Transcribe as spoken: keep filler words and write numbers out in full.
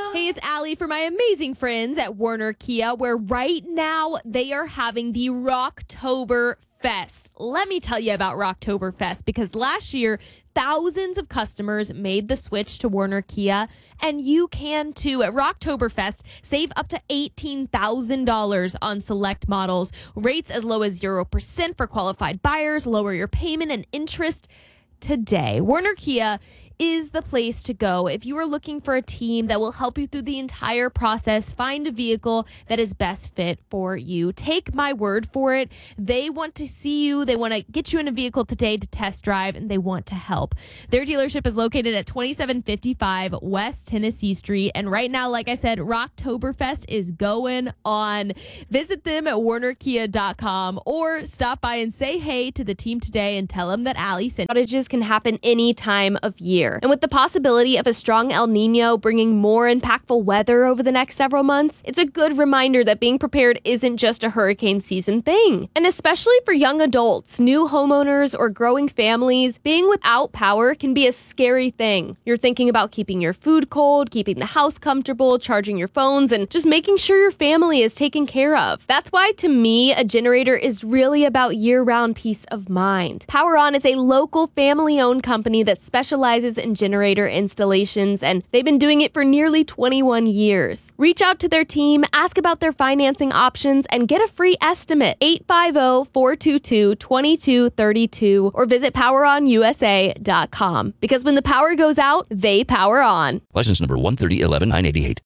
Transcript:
Hey, it's Allie for my amazing friends at Werner Kia, where right now they are having the Rocktober Fest. Let me tell you about Rocktober Fest, because last year, thousands of customers made the switch to Werner Kia, and you can too. At Rocktober Fest, save up to eighteen thousand dollars on select models, rates as low as zero percent for qualified buyers, lower your payment and interest today. Werner Kia is the place to go if you are looking for a team that will help you through the entire process. Find a vehicle that is best fit for you. Take my word for it. They want to see you. They want to get you in a vehicle today to test drive, and they want to help. Their dealership is located at twenty-seven fifty-five West Tennessee Street. And right now, like I said, Rocktoberfest is going on. Visit them at werner kia dot com or stop by and say hey to the team today and tell them that Allie sent. Outages can happen any time of year. And with the possibility of a strong El Nino bringing more impactful weather over the next several months, it's a good reminder that being prepared isn't just a hurricane season thing. And especially for young adults, new homeowners, or growing families, being without power can be a scary thing. You're thinking about keeping your food cold, keeping the house comfortable, charging your phones, and just making sure your family is taken care of. That's why, to me, a generator is really about year-round peace of mind. Power On is a local family-owned company that specializes in generator installations, and they've been doing it for nearly twenty-one years. Reach out to their team, ask about their financing options, and get a free estimate. eight five zero, four two two, two two three two or visit power on u s a dot com. Because when the power goes out, they power on. License number one thirty eleven nine eighty-eight.